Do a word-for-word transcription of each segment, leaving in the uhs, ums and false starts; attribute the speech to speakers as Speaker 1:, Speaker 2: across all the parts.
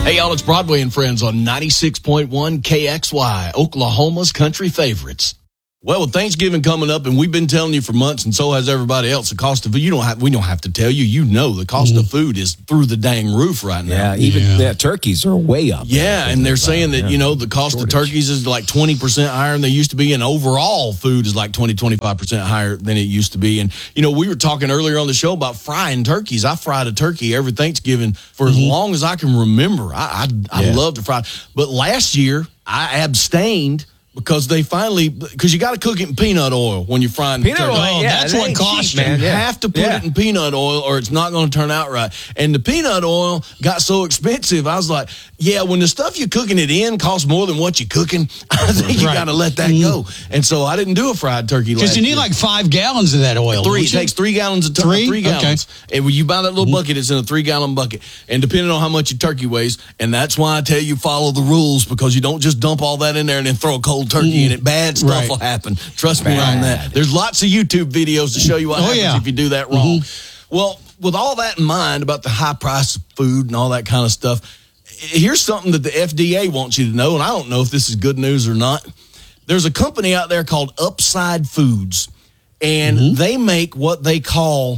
Speaker 1: Hey, y'all, it's Broadway and Friends on ninety-six point one K X Y, Oklahoma's country favorites. Well, with Thanksgiving coming up, and we've been telling you for months, and so has everybody else, the cost of food, you don't have, we don't have to tell you, you know the cost mm-hmm. of food is through the dang roof right now.
Speaker 2: Yeah, even yeah. the turkeys are way up.
Speaker 1: Yeah, and they're saying that, yeah. you know, the cost Shortage. of turkeys is like twenty percent higher than they used to be, and overall food is like twenty, twenty-five percent higher than it used to be. And, you know, we were talking earlier on the show about frying turkeys. I fried a turkey every Thanksgiving for mm-hmm. as long as I can remember. I, I, I yeah. love to fry. But last year, I abstained because they finally, because you got to cook it in peanut oil when you're frying
Speaker 2: peanut
Speaker 1: turkey.
Speaker 2: oil. Oh, yeah,
Speaker 1: that's what costs you.
Speaker 2: Man.
Speaker 1: You
Speaker 2: yeah.
Speaker 1: have to put
Speaker 2: yeah.
Speaker 1: it in peanut oil or it's not going to turn out right. And the peanut oil got so expensive, I was like, yeah, when the stuff you're cooking it in costs more than what you're cooking, I think you right. got to let that go. And so I didn't do a fried turkey last
Speaker 3: Because you need
Speaker 1: year.
Speaker 3: like five gallons of that oil.
Speaker 1: Three. It takes three gallons of turkey.
Speaker 3: Three?
Speaker 1: Three gallons.
Speaker 3: Okay.
Speaker 1: And when you buy that little bucket, it's in a three-gallon bucket. And depending on how much your turkey weighs, and that's why I tell you follow the rules, because you don't just dump all that in there and then throw a cold turkey mm. in it. Bad stuff right. will happen. Trust Bad. me on that. There's lots of YouTube videos to show you what oh, happens yeah. if you do that wrong. Mm-hmm. Well, with all that in mind about the high price of food and all that kind of stuff, here's something that the F D A wants you to know, and I don't know if this is good news or not. There's a company out there called Upside Foods, and mm-hmm. they make what they call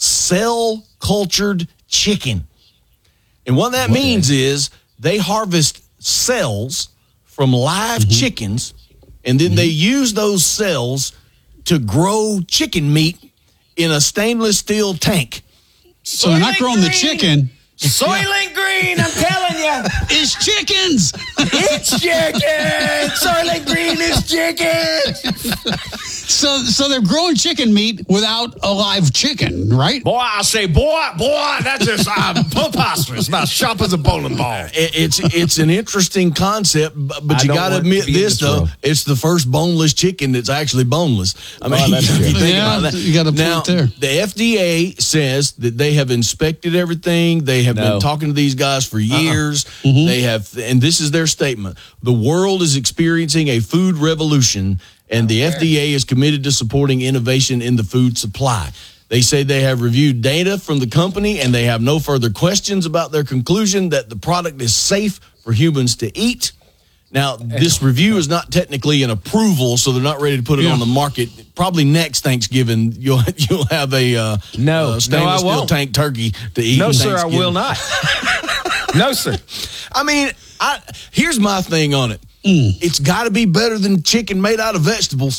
Speaker 1: cell-cultured chicken. And what that what means is they harvest cells from live mm-hmm. chickens, and then mm-hmm. they use those cells to grow chicken meat in a stainless steel tank.
Speaker 3: So they're not growing green. the chicken.
Speaker 2: Soylent Green, I'm telling you.
Speaker 3: It's chickens.
Speaker 2: It's chicken. Soylent Green is chicken.
Speaker 3: So so they're growing chicken meat without a live chicken, right?
Speaker 2: Boy, I say, boy, boy, that's just uh, preposterous. About sharp as a bowling ball.
Speaker 1: It, it's it's an interesting concept, but, but you got to admit this, though. Room. It's the first boneless chicken that's actually boneless. I mean, oh, that's you, you think
Speaker 3: yeah,
Speaker 1: about that.
Speaker 3: You got to put
Speaker 1: now,
Speaker 3: it there.
Speaker 1: The F D A says that they have inspected everything. They have no. been talking to these guys for years. Uh-uh. Mm-hmm. They have, and this is their statement: the world is experiencing a food revolution, and the F D A is committed to supporting innovation in the food supply. They say they have reviewed data from the company, and they have no further questions about their conclusion that the product is safe for humans to eat. Now, this review is not technically an approval, so they're not ready to put it yeah. on the market. Probably next Thanksgiving, you'll you'll have a uh,
Speaker 2: no,
Speaker 1: uh, stainless
Speaker 2: no, I
Speaker 1: steel
Speaker 2: won't.
Speaker 1: tank turkey to eat.
Speaker 2: No, sir, I will not. No, sir.
Speaker 1: I mean, I here's my thing on it. Mm. It's got to be better than chicken made out of vegetables.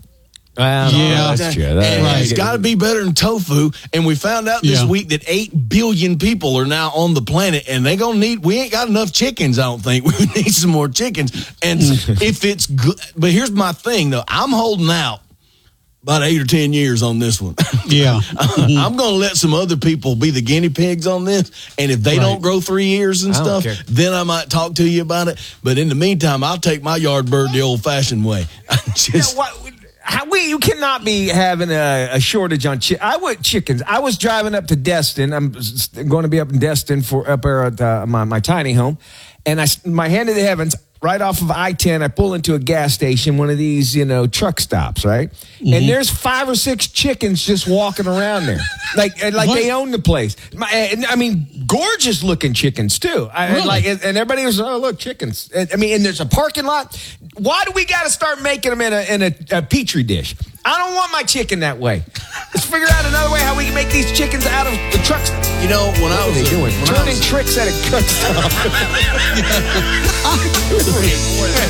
Speaker 2: Well, yeah, that's true. That,
Speaker 1: and
Speaker 2: right.
Speaker 1: It's got to be better than tofu. And we found out this yeah. week that eight billion people are now on the planet, and they gonna need. We ain't got enough chickens. I don't think we need some more chickens. And if it's good, but here's my thing though. I'm holding out about eight or ten years on this one.
Speaker 3: Yeah,
Speaker 1: I'm gonna let some other people be the guinea pigs on this. And if they right. don't grow three years and stuff, then I might talk to you about it. But in the meantime, I'll take my yard bird the old-fashioned way. Just,
Speaker 2: you know what? How we you cannot be having a, a shortage on chi- I want chickens. I was driving up to Destin. I'm going to be up in Destin for up there at uh, my my tiny home, and I my hand to the heavens. Right off of I ten, I pull into a gas station, one of these, you know, truck stops, right? Mm-hmm. And there's five or six chickens just walking around there, like like what? They own the place. My, I mean, gorgeous looking chickens too. I,
Speaker 3: really?
Speaker 2: Like, and everybody was, oh look, chickens. I mean, and there's a parking lot. Why do we got to start making them in a in a, a petri dish? I don't want my chicken that way. Let's figure out another way how we can make these chickens out of the truck stop.
Speaker 1: You know, when
Speaker 2: what
Speaker 1: I was
Speaker 2: are they doing, turning
Speaker 1: was,
Speaker 2: tricks at a truck stop.